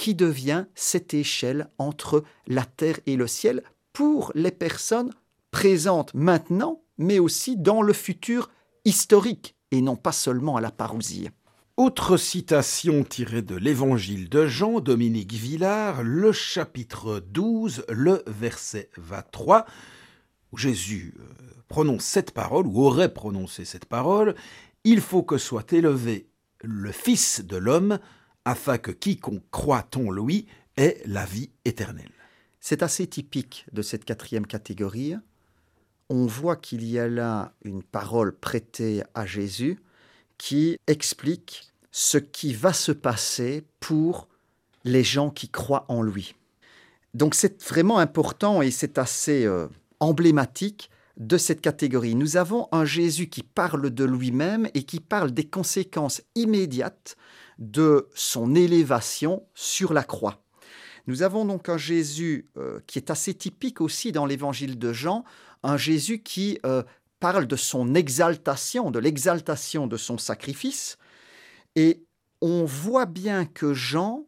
qui devient cette échelle entre la terre et le ciel pour les personnes présentes maintenant, mais aussi dans le futur historique, et non pas seulement à la parousie. Autre citation tirée de l'Évangile de Jean, Dominique Villard, le chapitre 12, le verset 23, où Jésus prononce cette parole, ou aurait prononcé cette parole, « Il faut que soit élevé le Fils de l'homme, afin que quiconque croit en lui ait la vie éternelle. » C'est assez typique de cette quatrième catégorie. On voit qu'il y a là une parole prêtée à Jésus qui explique ce qui va se passer pour les gens qui croient en lui. Donc c'est vraiment important et c'est assez emblématique de cette catégorie. Nous avons un Jésus qui parle de lui-même et qui parle des conséquences immédiates de son élévation sur la croix. Nous avons donc un Jésus qui est assez typique aussi dans l'évangile de Jean, un Jésus qui parle de son exaltation, de l'exaltation de son sacrifice. Et on voit bien que Jean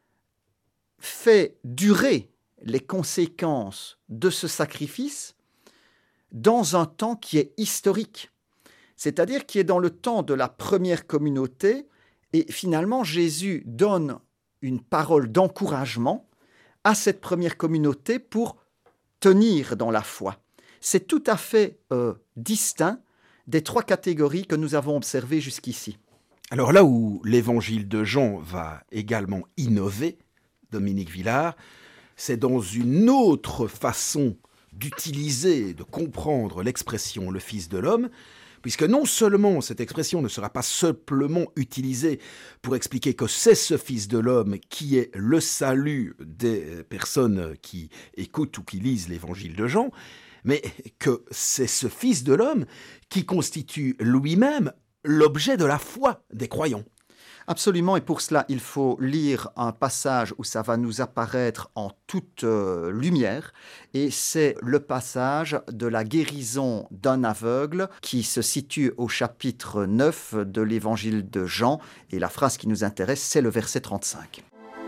fait durer les conséquences de ce sacrifice dans un temps qui est historique, c'est-à-dire qui est dans le temps de la première communauté. Et finalement, Jésus donne une parole d'encouragement à cette première communauté pour tenir dans la foi. C'est tout à fait distinct des trois catégories que nous avons observées jusqu'ici. Alors là où l'évangile de Jean va également innover, Dominique Villard, c'est dans une autre façon d'utiliser, de comprendre l'expression « le Fils de l'homme », puisque non seulement cette expression ne sera pas simplement utilisée pour expliquer que c'est ce Fils de l'homme qui est le salut des personnes qui écoutent ou qui lisent l'évangile de Jean, mais que c'est ce Fils de l'homme qui constitue lui-même l'objet de la foi des croyants. Absolument, et pour cela, il faut lire un passage où ça va nous apparaître en toute lumière, et c'est le passage de la guérison d'un aveugle qui se situe au chapitre 9 de l'évangile de Jean, et la phrase qui nous intéresse, c'est le verset 35.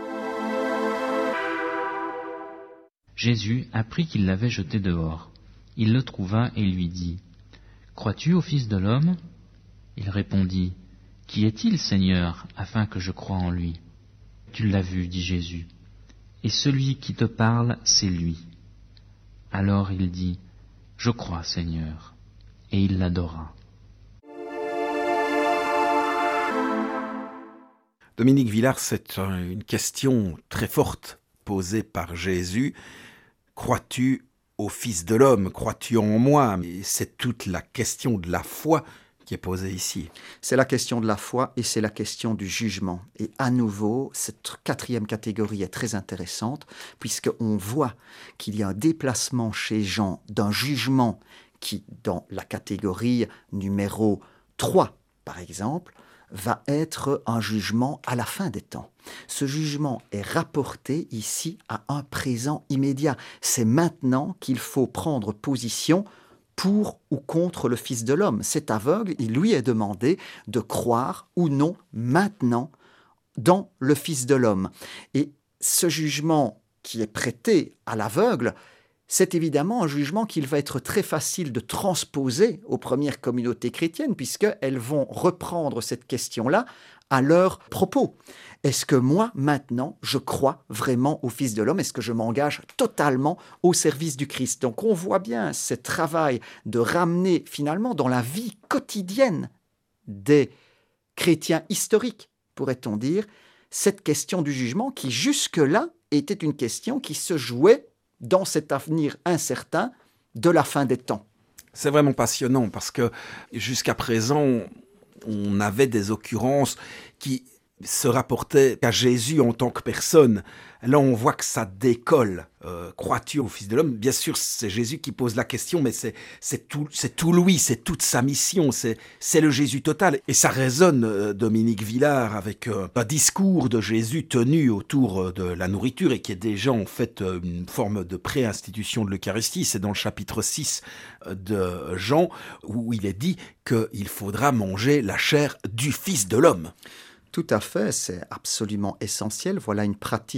Jésus apprit qu'il l'avait jeté dehors. Il le trouva et lui dit : « Crois-tu au Fils de l'homme » Il répondit : « Qui est-il, Seigneur, afin que je croie en lui » ? « Tu l'as vu, dit Jésus, et celui qui te parle, c'est lui. » Alors il dit : « Je crois, Seigneur. » Et il l'adora. Dominique Villard, c'est une question très forte posée par Jésus. Crois-tu au Fils de l'homme ? Crois-tu en moi ? Mais c'est toute la question de la foi qui est posée ici. C'est la question de la foi et c'est la question du jugement. Et à nouveau, cette quatrième catégorie est très intéressante puisqu'on voit qu'il y a un déplacement chez Jean d'un jugement qui, dans la catégorie numéro 3, par exemple, va être un jugement à la fin des temps. Ce jugement est rapporté ici à un présent immédiat. C'est maintenant qu'il faut prendre position pour ou contre le Fils de l'homme. Cet aveugle, il lui est demandé de croire ou non maintenant dans le Fils de l'homme. Et ce jugement qui est prêté à l'aveugle, c'est évidemment un jugement qu'il va être très facile de transposer aux premières communautés chrétiennes, puisqu'elles vont reprendre cette question-là à leur propos. Est-ce que moi, maintenant, je crois vraiment au Fils de l'homme ? Est-ce que je m'engage totalement au service du Christ ? Donc on voit bien ce travail de ramener finalement dans la vie quotidienne des chrétiens historiques, pourrait-on dire, cette question du jugement qui jusque-là était une question qui se jouait dans cet avenir incertain de la fin des temps. C'est vraiment passionnant parce que jusqu'à présent, on avait des occurrences qui se rapportaient à Jésus en tant que personne. Là, on voit que ça décolle. Crois-tu au Fils de l'homme ? Bien sûr, c'est Jésus qui pose la question, mais c'est tout lui, c'est toute sa mission, c'est le Jésus total. Et ça résonne, Dominique Villard, avec un discours de Jésus tenu autour de la nourriture et qui est déjà en fait une forme de pré-institution de l'Eucharistie. C'est dans le chapitre 6 de Jean où il est dit qu'il faudra manger la chair du Fils de l'homme. Tout à fait, c'est absolument essentiel. Voilà une pratique